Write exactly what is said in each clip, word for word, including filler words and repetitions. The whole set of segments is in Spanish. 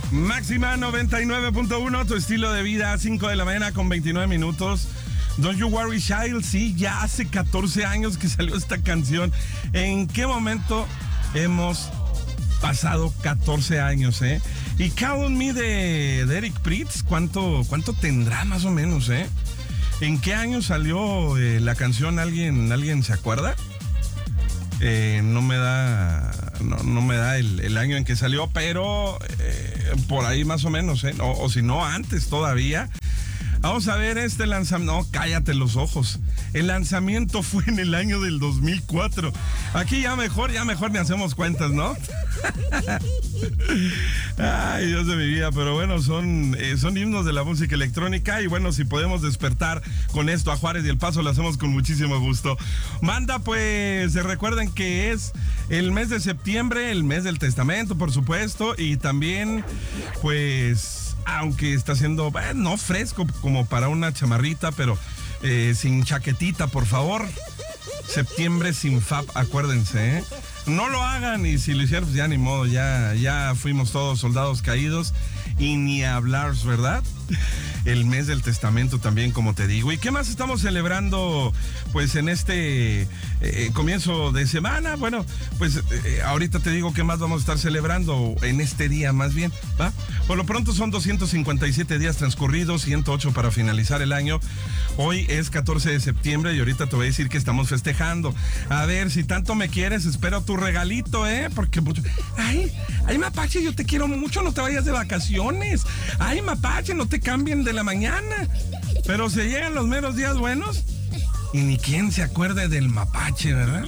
Máxima noventa y nueve punto uno, tu estilo de vida, cinco de la mañana con veintinueve minutos. Don't You Worry Child, sí, ya hace catorce años que salió esta canción. ¿En qué momento hemos pasado catorce años, eh? Y Count on Me de, de Eric Prydz, ¿cuánto, ¿cuánto tendrá más o menos, eh? ¿En qué año salió eh, la canción? ¿Alguien, ¿Alguien se acuerda? Eh, no me da no, no me da el, el año en que salió, pero eh, por ahí más o menos, ¿eh? O, o si no, antes todavía. Vamos a ver este lanzamiento. No, cállate los ojos. El lanzamiento fue en el año del dos mil cuatro. Aquí ya mejor, ya mejor ni hacemos cuentas, ¿no? Ay, Dios de mi vida, pero bueno, son, eh, son himnos de la música electrónica y bueno, si podemos despertar con esto a Juárez y El Paso, lo hacemos con muchísimo gusto. Manda, pues, recuerden que es el mes de septiembre, el mes del testamento, por supuesto, y también, pues, aunque está siendo, bueno, no fresco como para una chamarrita, pero eh, sin chaquetita, por favor. Septiembre sin F A P, acuérdense, ¿eh? No lo hagan, y si lo hicieron, pues ya ni modo, ya, ya fuimos todos soldados caídos y ni hablar, ¿verdad? El mes del testamento también, como te digo. ¿Y qué más estamos celebrando, pues, en este eh, comienzo de semana? Bueno, pues eh, ahorita te digo qué más vamos a estar celebrando en este día, más bien, ¿va? Por lo pronto son doscientos cincuenta y siete días transcurridos, ciento ocho para finalizar el año. Hoy es catorce de septiembre y ahorita te voy a decir que estamos festejando. A ver, si tanto me quieres, espero tu regalito, ¿eh? Porque, ay, ay, Mapache, yo te quiero mucho, no te vayas de vacaciones. Ay, Mapache, no te cambien de la mañana. Pero se llegan los meros días buenos y ni quien se acuerde del Mapache, ¿verdad?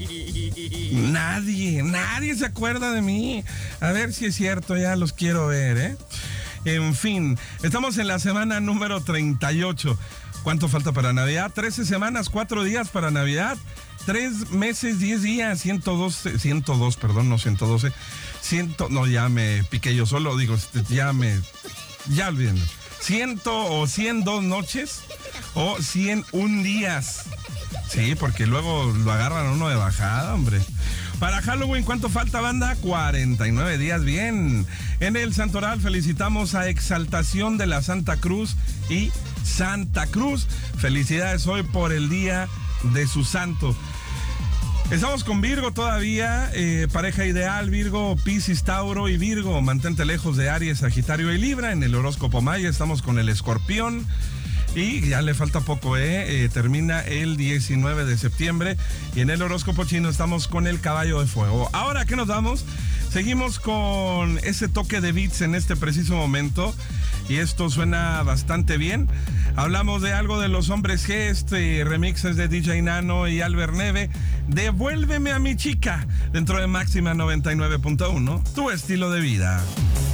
Nadie, nadie se acuerda de mí. A ver si es cierto, ya los quiero ver, ¿eh? En fin, estamos en la semana número treinta y ocho. ¿Cuánto falta para Navidad? trece semanas, cuatro días para Navidad. tres meses, diez días, ciento doce, ciento dos, perdón, no ciento doce. cien, no, ya me piqué yo solo, digo, ya me, ya olvídenlo. cien o ciento dos noches o ciento uno días. Sí, porque luego lo agarran a uno de bajada, hombre. Para Halloween, ¿cuánto falta, banda? cuarenta y nueve días, bien. En el Santoral felicitamos a Exaltación de la Santa Cruz y Santa Cruz. Felicidades hoy por el día de su santo. Estamos con Virgo todavía, eh, pareja ideal, Virgo, Piscis, Tauro y Virgo. Mantente lejos de Aries, Sagitario y Libra. En el horóscopo maya estamos con el Escorpión. Y ya le falta poco, ¿eh? Eh, termina el diecinueve de septiembre. Y en el horóscopo chino estamos con el Caballo de Fuego. Ahora, ¿qué nos damos? Seguimos con ese toque de beats en este preciso momento. Y esto suena bastante bien. Hablamos de algo de los Hombres G, este remix es de D J Nano y Albert Neve. Devuélveme a mi chica, dentro de Máxima noventa y nueve punto uno, tu estilo de vida.